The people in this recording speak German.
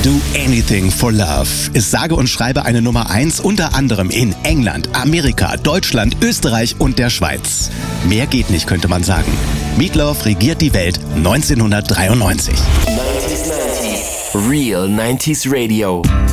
Do Anything for Love ist sage und schreibe eine Nummer 1 unter anderem in England, Amerika, Deutschland, Österreich und der Schweiz. Mehr geht nicht, könnte man sagen. Meat Loaf regiert die Welt 1993. 90s, Real 90s Radio.